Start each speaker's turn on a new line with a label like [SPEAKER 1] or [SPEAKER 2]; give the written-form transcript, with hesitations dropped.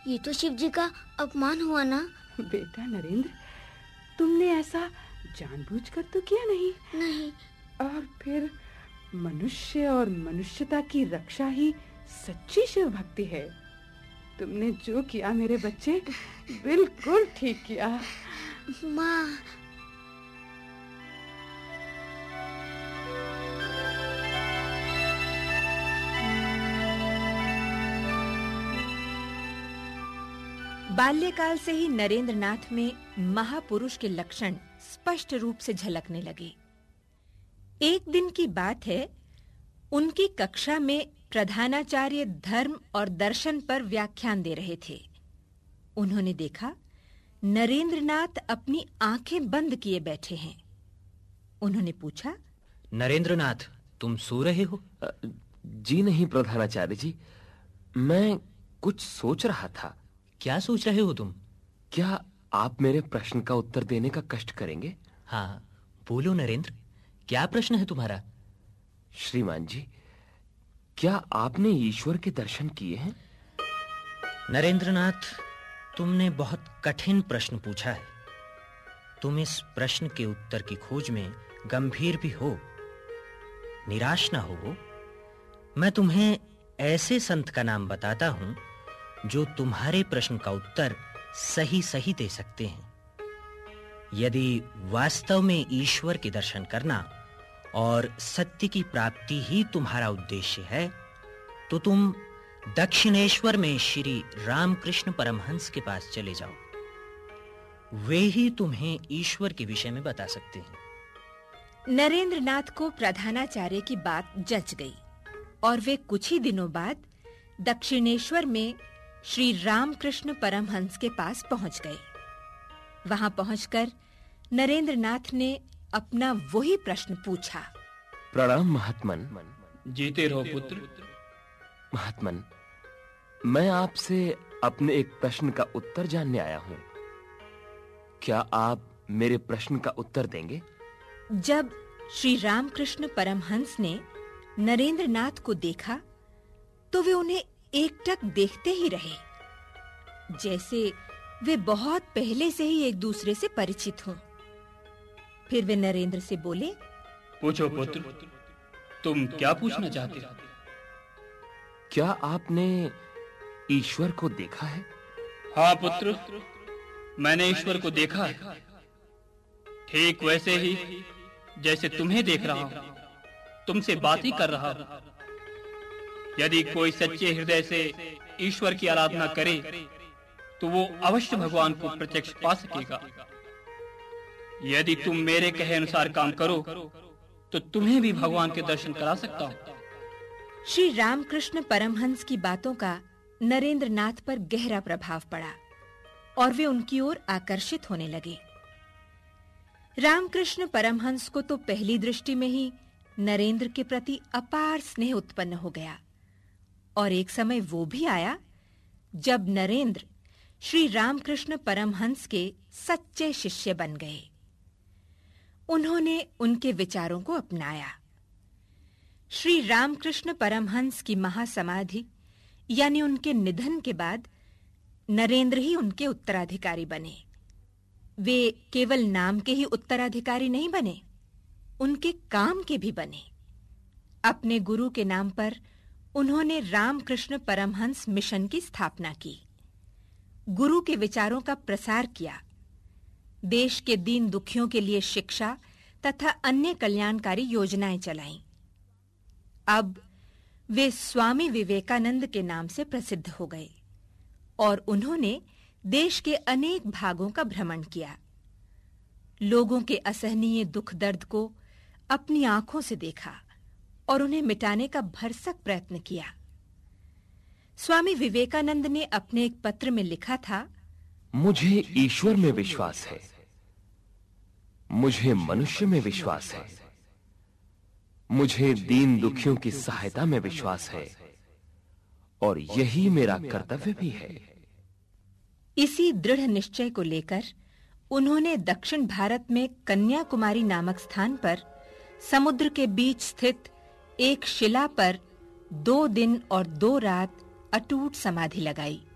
[SPEAKER 1] ये तो शिव जी का अपमान हुआ ना।
[SPEAKER 2] बेटा नरेंद्र, तुमने ऐसा जानबूझकर तो किया नहीं।
[SPEAKER 1] नहीं।
[SPEAKER 2] और फिर मनुष्य और मनुष्यता की रक्षा ही सच्ची शिव भक्ति है। तुमने जो किया मेरे बच्चे, बिल्कुल ठीक किया।
[SPEAKER 1] माँ,
[SPEAKER 3] बाल्यकाल से ही नरेंद्रनाथ में महापुरुष के लक्षण स्पष्ट रूप से झलकने लगे। एक दिन की बात है, उनकी कक्षा में प्रधानाचार्य धर्म और दर्शन पर व्याख्यान दे रहे थे। उन्होंने देखा नरेंद्रनाथ अपनी आंखें बंद किए बैठे हैं। उन्होंने पूछा,
[SPEAKER 4] नरेंद्रनाथ, तुम सो रहे हो?
[SPEAKER 5] जी नहीं प्रधानाचार्य जी, मैं कुछ सोच रहा था।
[SPEAKER 4] क्या सोच रहे हो तुम?
[SPEAKER 5] क्या आप मेरे प्रश्न का उत्तर देने का कष्ट करेंगे?
[SPEAKER 4] हाँ, बोलो नरेंद्र, क्या प्रश्न है तुम्हारा?
[SPEAKER 5] श्रीमान जी, क्या आपने ईश्वर के दर्शन किए हैं?
[SPEAKER 4] नरेंद्रनाथ, तुमने बहुत कठिन प्रश्न पूछा है। तुम इस प्रश्न के उत्तर की खोज में गंभीर भी हो। निराश ना हो। मैं तुम्हें ऐसे संत का नाम बताता हूं जो तुम्हारे प्रश्न का उत्तर सही सही दे सकते हैं। यदि वास्तव में ईश्वर के दर्शन करना और सत्य की प्राप्ति ही तुम्हारा उद्देश्य है, तो तुम दक्षिणेश्वर में श्री रामकृष्ण परमहंस के पास चले जाओ। वे ही तुम्हें ईश्वर के विषय में बता सकते हैं।
[SPEAKER 3] नरेंद्रनाथ को प्रधानाचार्य की बात जच गई और वे कुछ ही दिनों बाद दक्षिणेश्वर में श्री रामकृष्ण परमहंस के पास पहुंच गए। वहां पहुंचकर नरेंद्रनाथ ने अपना वही प्रश्न पूछा।
[SPEAKER 5] प्रणाम महात्मन।
[SPEAKER 6] जीते रहो पुत्र।
[SPEAKER 5] महात्मन, मैं आपसे अपने एक प्रश्न का उत्तर जानने आया हूं। क्या आप मेरे प्रश्न का उत्तर देंगे?
[SPEAKER 3] जब श्री रामकृष्ण परमहंस ने नरेंद्रनाथ को देखा तो वे उन्हें एकटक देखते ही रहे, जैसे वे बहुत पहले से ही एक दूसरे से परिचित हों। फिर वे नरेंद्र से बोले,
[SPEAKER 6] पूछो पुत्र, तुम क्या पूछना चाहते हो?
[SPEAKER 5] क्या आपने ईश्वर को देखा है?
[SPEAKER 6] हाँ पुत्र, मैंने ईश्वर को देखा है, ठीक वैसे ही जैसे तुम्हें देख रहा हूं, तुमसे बात ही कर रहा हूं। यदि कोई सच्चे हृदय से ईश्वर की आराधना करे तो वो अवश्य भगवान को प्रत्यक्ष पा सकेगा। यदि तुम मेरे कहे अनुसार काम करो तो तुम्हें भी भगवान के दर्शन करा सकता हूं।
[SPEAKER 3] श्री रामकृष्ण परमहंस की बातों का नरेंद्रनाथ पर गहरा प्रभाव पड़ा और वे उनकी ओर आकर्षित होने लगे। रामकृष्ण परमहंस को तो पहली दृष्टि में ही नरेंद्र के प्रति अपार स्नेह उत्पन्न हो गया और एक समय वो भी आया जब नरेंद्र श्री रामकृष्ण परमहंस के सच्चे शिष्य बन गए। उन्होंने उनके विचारों को अपनाया। श्री रामकृष्ण परमहंस की महासमाधि यानी उनके निधन के बाद नरेंद्र ही उनके उत्तराधिकारी बने। वे केवल नाम के ही उत्तराधिकारी नहीं बने, उनके काम के भी बने। अपने गुरु के नाम पर उन्होंने रामकृष्ण परमहंस मिशन की स्थापना की, गुरु के विचारों का प्रसार किया, देश के दीन दुखियों के लिए शिक्षा तथा अन्य कल्याणकारी योजनाएं चलाईं। अब वे स्वामी विवेकानंद के नाम से प्रसिद्ध हो गए और उन्होंने देश के अनेक भागों का भ्रमण किया। लोगों के असहनीय दुख दर्द को अपनी आंखों से देखा और उन्हें मिटाने का भरसक प्रयत्न किया। स्वामी विवेकानंद ने अपने एक पत्र में लिखा था,
[SPEAKER 5] मुझे ईश्वर में विश्वास है, मुझे मनुष्य में विश्वास है, मुझे दीन दुखियों की सहायता में विश्वास है और यही मेरा कर्तव्य भी है।
[SPEAKER 3] इसी दृढ़ निश्चय को लेकर उन्होंने दक्षिण भारत में कन्याकुमारी नामक स्थान पर समुद्र के बीच स्थित एक शिला पर 2 दिन और 2 रात अटूट समाधि लगाई।